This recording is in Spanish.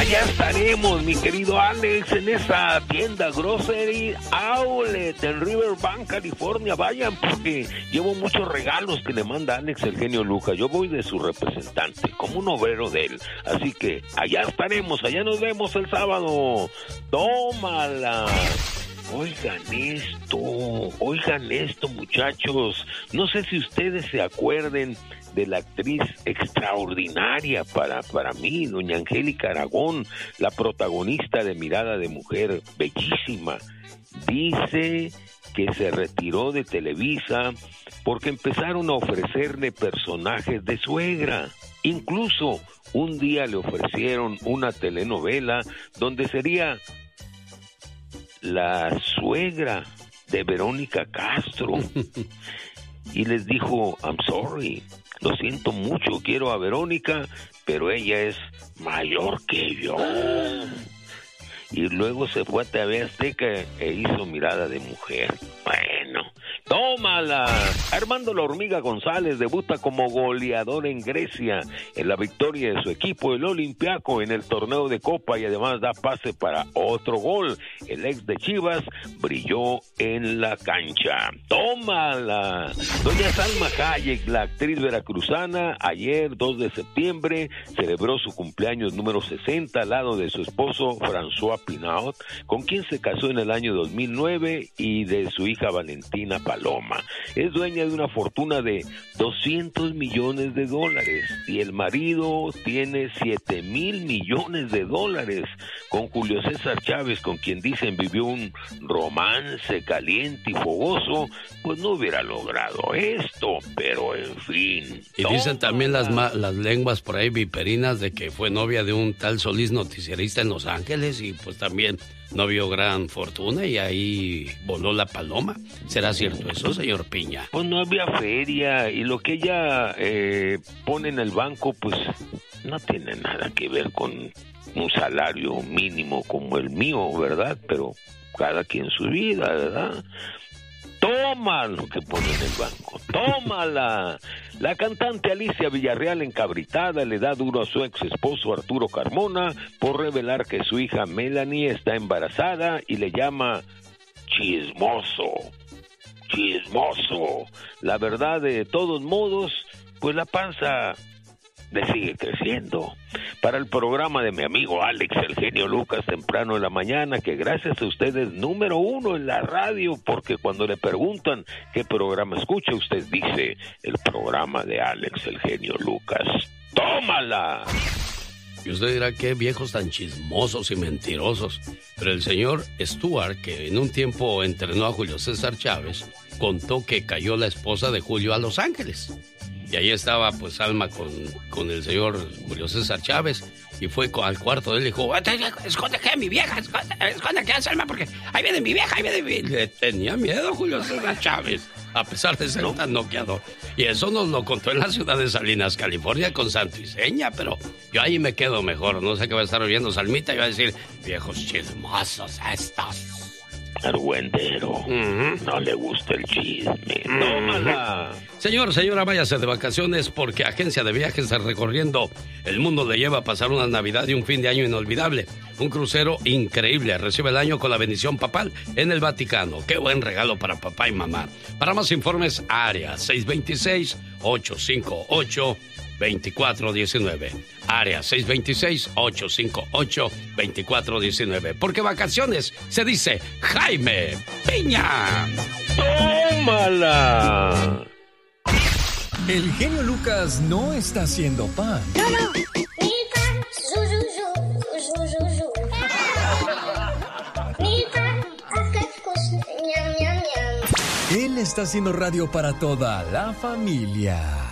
allá estaremos, mi querido Alex, en esa tienda Grocery Outlet en Riverbank, California. Vayan, porque llevo muchos regalos que le manda Alex el genio Lucas. Yo voy de su representante, como un obrero de él. Así que allá estaremos, allá nos vemos el sábado. ¡Tómala! Oigan esto, muchachos. No sé si ustedes se acuerden de la actriz extraordinaria para mí, doña Angélica Aragón, la protagonista de Mirada de Mujer, bellísima. Dice que se retiró de Televisa porque empezaron a ofrecerle personajes de suegra. Incluso un día le ofrecieron una telenovela donde sería la suegra de Verónica Castro. Y les dijo, I'm sorry, lo siento mucho, quiero a Verónica, pero ella es mayor que yo. Y luego se fue a TV Azteca e hizo Mirada de Mujer. Bueno, tómala. Armando La Hormiga González debuta como goleador en Grecia en la victoria de su equipo, el Olympiacos, en el torneo de Copa, y además da pase para otro gol. El ex de Chivas brilló en la cancha. ¡Tómala! Doña Salma Hayek, la actriz veracruzana, ayer 2 de septiembre celebró su cumpleaños número 60 al lado de su esposo François Pinault, con quien se casó en el año 2009, y de su hija Valentina Paloma. Es dueña de una fortuna de $200 millones y el marido tiene $7,000 millones con Julio César Chávez, con quien dicen vivió un romance caliente y fogoso. Pues no hubiera logrado esto, pero en fin. Y dicen también las lenguas por ahí viperinas de que fue novia de un tal Solís, noticierista en Los Ángeles, y pues también no vio gran fortuna y ahí voló la paloma. ¿Será cierto eso, señor Piña? Pues no había feria, y lo que ella pone en el banco pues no tiene nada que ver con un salario mínimo como el mío, ¿verdad? Pero cada quien su vida, ¿verdad? Toma lo que pone en el banco, tómala. La cantante Alicia Villarreal, encabritada, le da duro a su ex esposo Arturo Carmona por revelar que su hija Melanie está embarazada y le llama chismoso. La verdad, de todos modos, pues la panza le sigue creciendo. Para el programa de mi amigo Alex, el genio Lucas, temprano en la mañana, que gracias a ustedes número 1 en la radio, porque cuando le preguntan qué programa escucha, usted dice el programa de Alex, el genio Lucas. ¡Tómala! Y usted dirá, qué viejos tan chismosos y mentirosos. Pero el señor Stuart, que en un tiempo entrenó a Julio César Chávez, contó que cayó la esposa de Julio a Los Ángeles. Y ahí estaba pues Alma con el señor Julio César Chávez, y fue al cuarto de él y dijo, esconde que mi vieja, esconde que es Alma, porque ahí viene mi vieja, Le tenía miedo Julio César Chávez, a pesar de ser tan noqueador. Y eso nos lo contó en la ciudad de Salinas, California, con santo y seña, pero yo ahí me quedo mejor. No sé qué va a estar oyendo Salmita y va a decir, viejos chismosos estos. Argüendero, no le gusta el chisme. ¡Tómala! Señora, váyase de vacaciones, porque Agencia de Viajes Recorriendo el Mundo le lleva a pasar una Navidad y un fin de año inolvidable. Un crucero increíble. Recibe el año con la bendición papal en el Vaticano. ¡Qué buen regalo para papá y mamá! Para más informes, área 626-858-2419. Área 626-858-2419. Porque vacaciones se dice Jaime Piña. ¡Tómala! El genio Lucas no está haciendo pan. No. Él está haciendo radio para toda la familia.